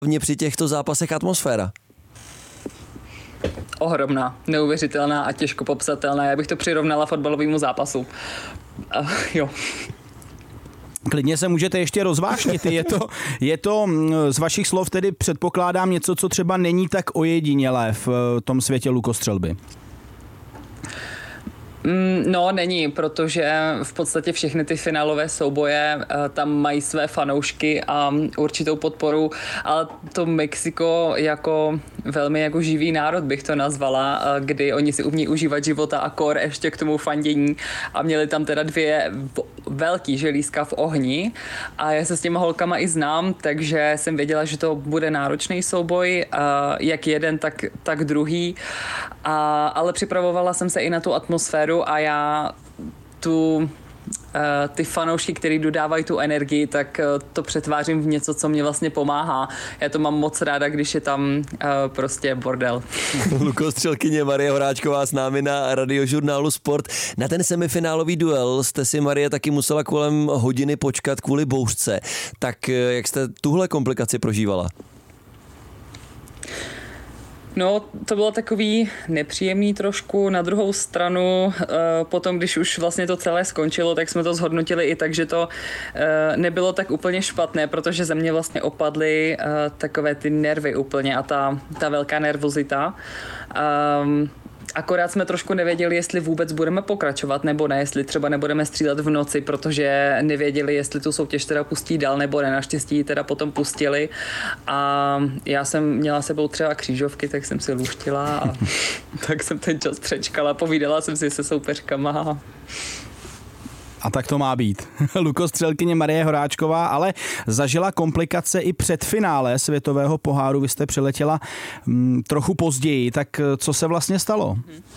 při těchto zápasech atmosféra? Ohromná, neuvěřitelná a těžko popsatelná. Já bych to přirovnala fotbalovému zápasu. Jo. Klidně se můžete ještě rozvášnit. Je to z vašich slov tedy předpokládám něco, co třeba není tak ojedinělé v tom světě lukostřelby. No, není, protože v podstatě všechny ty finálové souboje tam mají své fanoušky a určitou podporu, ale to Mexiko jako velmi jako živý národ bych to nazvala, kdy oni si umí užívat života a kor ještě k tomu fandění a měli tam teda 2 velký želízka v ohni a já se s těma holkama i znám, takže jsem věděla, že to bude náročný souboj, jak jeden, tak druhý, ale připravovala jsem se i na tu atmosféru a já ty fanoušky, který dodávají tu energii, tak to přetvářím v něco, co mě vlastně pomáhá. Já to mám moc ráda, když je tam prostě bordel. Lukostřelkyně Marie Horáčková s námi na Radiožurnálu Sport. Na ten semifinálový duel jste si, Marie, taky musela kolem hodiny počkat kvůli bouřce. Tak jak jste tuhle komplikaci prožívala? No, to bylo takový nepříjemný trošku. Na druhou stranu, potom, když už vlastně to celé skončilo, tak jsme to zhodnotili i tak, že to nebylo tak úplně špatné, protože ze mě vlastně opadly takové ty nervy úplně a ta velká nervozita. Akorát jsme trošku nevěděli, jestli vůbec budeme pokračovat nebo ne, jestli třeba nebudeme střílet v noci, protože nevěděli, jestli tu soutěž teda pustí dál nebo ne. Naštěstí ji teda potom pustili a já jsem měla sebou třeba křížovky, tak jsem si luštila a tak jsem ten čas přečkala, povídala jsem si se soupeřkama. A tak to má být. Lukostřelkyně Marie Horáčková ale zažila komplikace i před finále světového poháru. Vy jste přiletěla trochu později, tak co se vlastně stalo?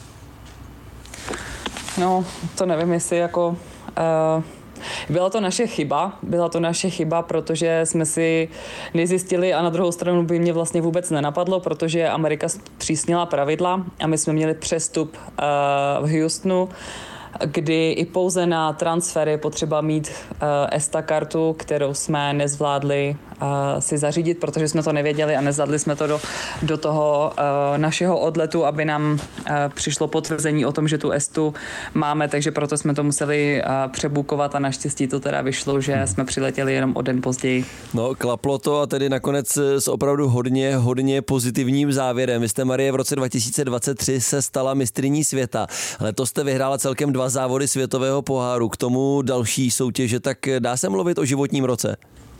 No, to nevím, jestli jako... Byla to naše chyba, protože jsme si nezjistili a na druhou stranu by mě vlastně vůbec nenapadlo, protože Amerika zpřísnila pravidla a my jsme měli přestup v Houstonu, kdy i pouze na transfer je potřeba mít ESTA kartu, kterou jsme nezvládli si zařídit, protože jsme to nevěděli a nezvládli jsme to do toho našeho odletu, aby nám přišlo potvrzení o tom, že tu ESTu máme, takže proto jsme to museli přebukovat a naštěstí to teda vyšlo, že jsme přiletěli jenom o den později. No, klaplo to a tedy nakonec s opravdu hodně pozitivním závěrem. Vy jste, Marie, v roce 2023 se stala mistryní světa. Letos jste vyhrála celkem 2 závody světového poháru, k tomu další soutěže, tak dá se mluvit o životním roce?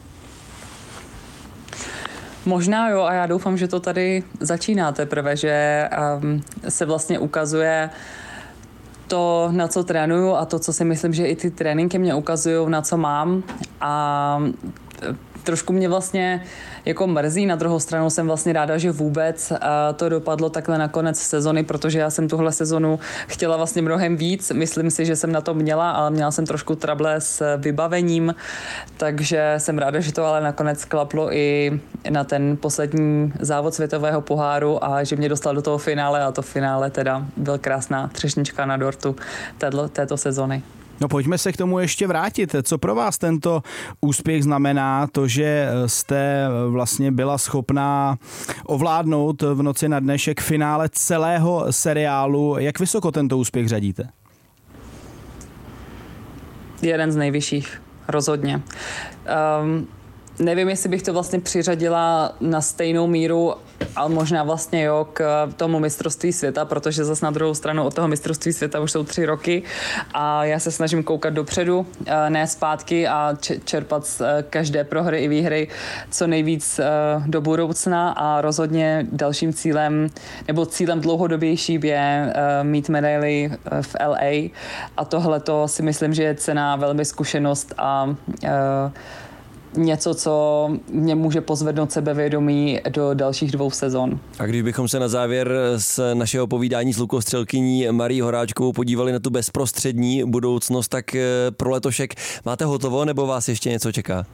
Možná jo a já doufám, že to tady začíná teprve, že se vlastně ukazuje to, na co trénuju a to, co si myslím, že i ty tréninky mě ukazují, na co mám a trošku mě vlastně jako mrzí, na druhou stranu jsem vlastně ráda, že vůbec to dopadlo takhle na konec sezony, protože já jsem tuhle sezonu chtěla vlastně mnohem víc, myslím si, že jsem na to měla, ale měla jsem trošku trable s vybavením, takže jsem ráda, že to ale nakonec klaplo i na ten poslední závod světového poháru a že mě dostal do toho finále a to finále teda byl krásná třešnička na dortu této sezony. No pojďme se k tomu ještě vrátit. Co pro vás tento úspěch znamená? To, že jste vlastně byla schopná ovládnout v noci na dnešek finále celého seriálu. Jak vysoko tento úspěch řadíte? Jeden z nejvyšších, rozhodně. Nevím, jestli bych to vlastně přiřadila na stejnou míru, ale možná vlastně jo, k tomu mistrovství světa, protože zase na druhou stranu od toho mistrovství světa už jsou 3 roky a já se snažím koukat dopředu, ne zpátky a čerpat z každé prohry i výhry co nejvíc do budoucna a rozhodně dalším cílem, nebo cílem dlouhodobějším je mít medaili v LA a tohleto si myslím, že je cenná velmi zkušenost a něco, co mě může pozvednout sebevědomí do dalších 2 sezon. A když bychom se na závěr z našeho povídání s lukostřelkyní Marí Horáčkovou podívali na tu bezprostřední budoucnost, tak pro letošek máte hotovo, nebo vás ještě něco čeká?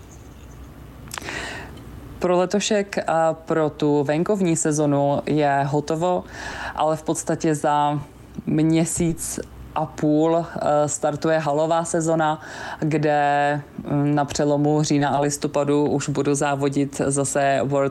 Pro letošek a pro tu venkovní sezonu je hotovo, ale v podstatě za měsíc a půl startuje halová sezona, kde na přelomu října a listopadu už budu závodit zase World